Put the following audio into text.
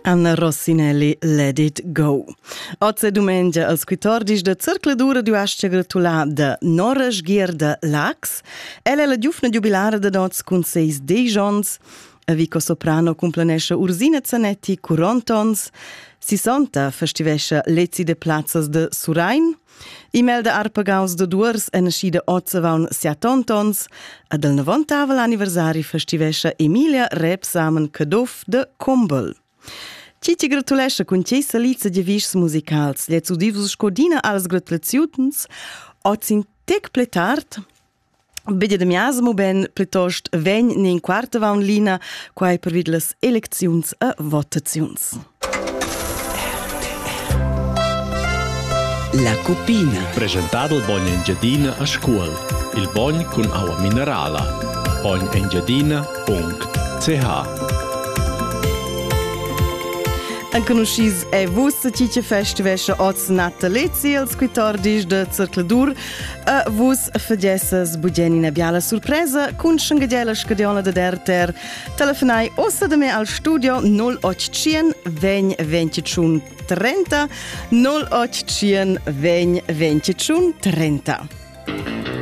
Anna Rossinelli, Let It Go. Oggi domenica al 14 de cercladura di Ascia gratulà de Nora Sghierda Lax. Ella è la giufna giubilare de dots con 6 dejons. A Vico Soprano complanesce Ursina Zanetti 40 ons. 60 festivesce Lezzi de Plazzas de Surain. Imelda Arpagaus de Duors è nascida Ozzavaun 70 ons. A del 90 anniversari festivesce Emilia Rebsamen Kadoff de Combel. Ci gratulesce con c'è salizza di vis musicals. Gli udivus scodina als gratulaziuns. Ozin tec pletart. Bede de miasmo ben pletost vegn in quarta vaun lina quai per vid las elecziuns a votaziuns. La Cupina. Presentato il Bogn Engiadina a scuola. Il Bogn con acqua minerale. bognengiadina.ch. Anche nuscis è vussa cice festivesce oz natalezi al 14 de cercladur a vus fagessas bugenina biala sorpresa con schengadela scadiola de derter telefonai ossa de me al studio 0800 20 21 30 0800 20 21 30.